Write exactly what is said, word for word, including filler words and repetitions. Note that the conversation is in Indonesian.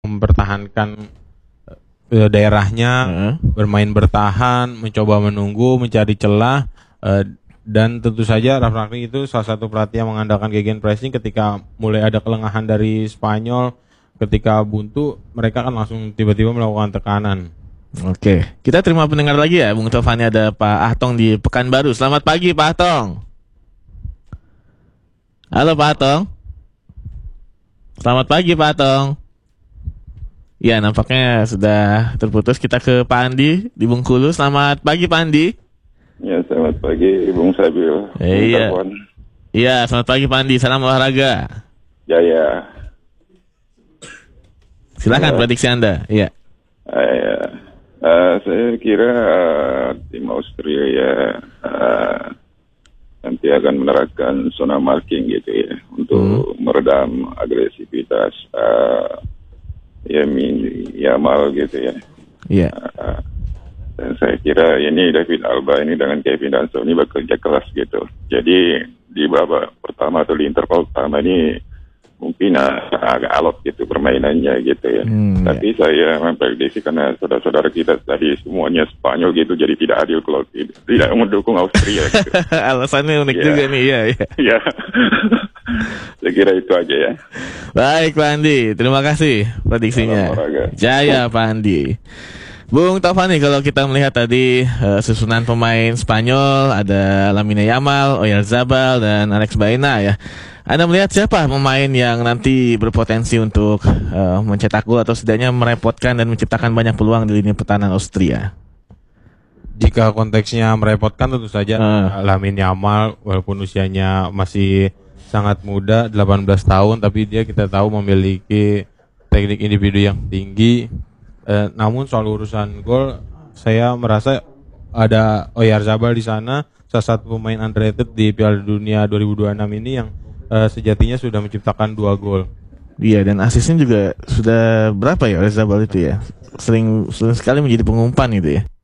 mempertahankan uh, daerahnya, uh. bermain bertahan, mencoba menunggu, mencari celah, uh, dan tentu saja Ralf Rangnick itu salah satu pelatih yang mengandalkan gegenpressing. Ketika mulai ada kelengahan dari Spanyol, ketika buntu, mereka kan langsung tiba-tiba melakukan tekanan. Oke, kita terima pendengar lagi ya, Bung Taufani. Ada Pak Ahtong di Pekanbaru. Selamat pagi Pak Ahtong. Halo Pak Ahtong. Selamat pagi Pak Ahtong. Ya, nampaknya sudah terputus. Kita ke Pak Andi di Bengkulu. Selamat pagi Pak Andi. Ya, selamat pagi Bung Sabil. Eh, iya. Iya, selamat pagi Pak Andi. Salam olahraga. Ya, ya. Silakan ya. Prediksi Anda. Iya. Uh, ya. Uh, saya kira uh, tim Austria ya uh, nanti akan menerapkan zona marking gitu ya untuk hmm. meredam agresivitas uh, Yamin Yamal gitu ya. Iya. Uh, dan saya kira ini David Alba ini dengan Kevin Danso ini bekerja keras gitu. Jadi di babak pertama atau di interval pertama ini mungkin uh, agak alot gitu permainannya gitu ya. Hmm, Tapi ya. saya memprediksi karena saudara-saudara kita tadi semuanya Spanyol gitu, jadi tidak adil kalau tidak, tidak mendukung Austria gitu. Alasannya unik ya. juga nih ya. Ya. ya. Saya kira itu aja ya. Baik Pak Andi, terima kasih prediksinya. Jaya Pak Andi. Bung Taufani, kalau kita melihat tadi uh, susunan pemain Spanyol ada Lamine Yamal, Oyarzabal dan Alex Baena ya. Anda melihat siapa pemain yang nanti berpotensi untuk uh, mencetak gol atau setidaknya merepotkan dan menciptakan banyak peluang di lini pertahanan Austria? Jika konteksnya merepotkan tentu saja uh. Lamine Yamal, walaupun usianya masih sangat muda, delapan belas tahun, tapi dia kita tahu memiliki teknik individu yang tinggi. Eh, namun soal urusan gol, saya merasa ada Oyarzabal di sana, salah satu pemain underrated di Piala Dunia dua ribu dua puluh enam ini yang eh, sejatinya sudah menciptakan dua gol. Iya, dan asisnya juga sudah berapa ya Oyarzabal itu ya? Sering, sering sekali menjadi pengumpan gitu ya.